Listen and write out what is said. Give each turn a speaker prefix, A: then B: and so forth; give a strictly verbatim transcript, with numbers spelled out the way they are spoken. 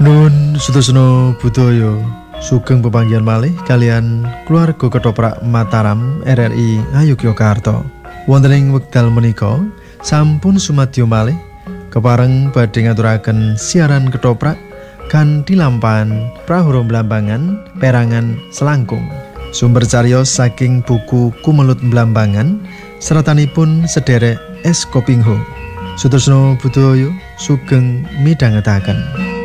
A: Nun Sutosono Budaya sugeng pepanggihan malih kalian keluarga Ketoprak Mataram R R I Ngayogyakarta. Wonten ing wekdal menika sampun sumadyo malih kepareng badhe ngaturaken siaran Ketoprak kanthi lampahan Prahara Blambangan Perangan Selangkung. Sumber cariyos saking buku Kumelut Blambangan seratanipun sederek S. Kopingho. Sutosono Budaya sugeng midhangetaken.